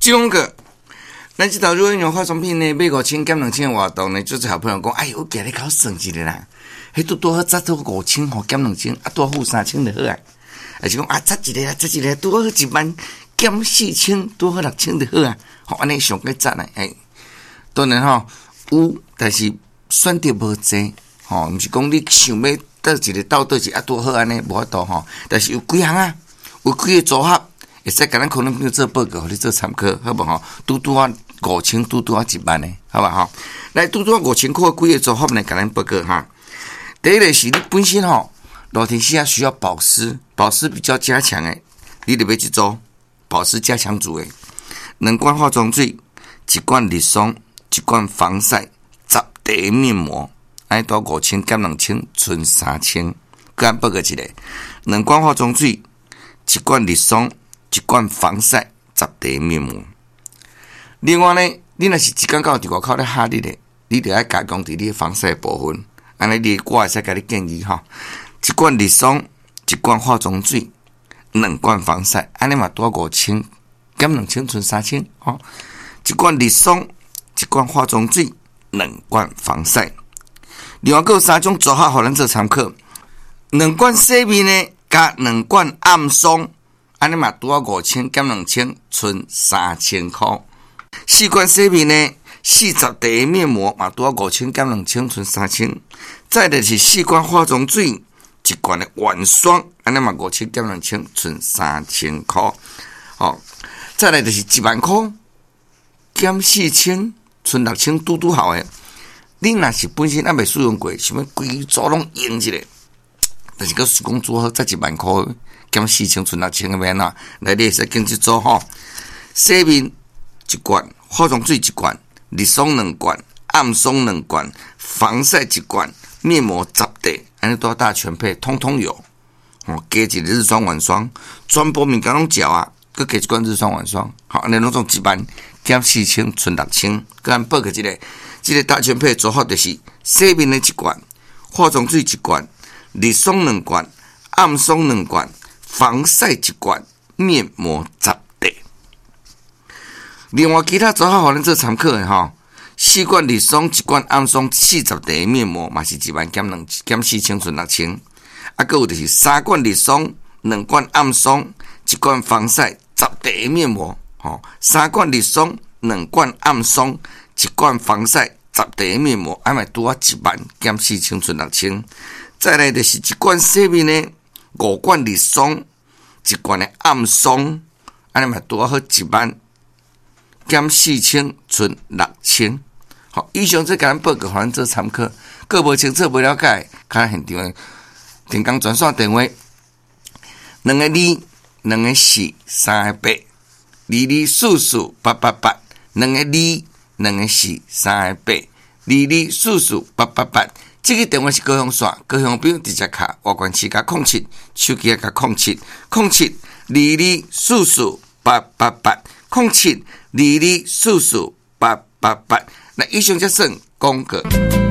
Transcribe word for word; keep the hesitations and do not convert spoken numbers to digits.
金龙哥，咱这头如果用化妆品呢，买五千减两千的活动呢，就是好朋友讲，哎呦，今日搞省一个啦，迄拄拄好砸到五千吼，减两千，啊，拄好三千就好啊。还是讲啊，砸一个啊，砸一个，拄好一万减四千，拄好六千就好啊。吼，安尼上个赞啊，哎，当然吼有，但是选择无济，吼，毋是讲你想要倒一个倒倒一个啊，拄好安尼无法度吼，但是有几项啊，有几个组合。会使甲咱可能做报告，互你做参考，好无吼？拄拄啊五千，拄拄啊一万呢，好吧吼？来，拄拄啊五千块几个组合呢？甲咱报告哈。第一个是你本身吼，热天时啊需要保湿，保湿比较加强诶，你得买一组保湿加强组诶，两罐化妆水，一罐日霜，一罐防晒，十袋面膜，安尼多五千减两千，剩三千。甲报告一个，两罐化妆水，一罐日霜。一罐防晒，十袋面膜。另外呢，你若是一工到伫外口咧哈日咧，你着爱加强伫你防晒部分。安尼你我会使甲你建议吼，一罐日霜，一罐化妆水，两罐防晒，安尼嘛多五千，减两千剩三千吼。一罐日霜，一罐化妆水，两罐防晒。另外还有三种组合，互咱做参考。两罐洗面呢，加两罐暗霜。安尼嘛，拄啊五千减两千，剩三千块。四罐洗面呢，四十袋面膜嘛，拄啊五千减两千，剩三千。再来是四罐化妆水，一罐的晚霜，安尼嘛五千减两千，剩三千块。哦，再来就是一万块减四千，剩六千，拄拄好诶。你若是本身还未使用过，想要规组拢用一下，但是个是讲做好才一万块。减四千剩六千个面啊，来你会使经济做吼。洗面一罐，化妆水一罐，日霜两罐，暗霜两罐，防晒一罐，面膜十袋，安尼多大全配，通通有。哦，加一个日霜晚霜，全部物件拢缴啊，佮加一罐日霜晚霜，好，安尼拢总一万减四千剩六千。佮咱报个一个，这个大全配做好就是洗面的一罐，化妆水一罐，日霜两罐，暗霜两罐。防晒一罐，面膜十袋。另外其他组合互咱做参考的吼，四罐日霜，一罐暗霜，四十袋面膜嘛是一万减两减四千剩六千。啊，还有就是三罐日霜，两罐暗霜，一罐防晒，十袋面膜。吼，三罐日霜，两罐暗霜，一罐防晒，十袋面膜，安咪拄啊一万减四千剩六千。再来就是一罐洗面呢。五罐日霜，一罐的暗霜，安尼嘛多好一万，减四千剩六千。好，以上这甲咱报告，互咱做参考。各无清楚、无了解，看现场的电工专线电话：两个二，两个四，三个八，二二四四八八八，两个二，两个四，三个八，二二四四八八八。这个电话是高雄线，高雄表直接卡，外关市加空七，手机加空七，空七二二四四八八八，空七二二四四八八八。那以上就算广告。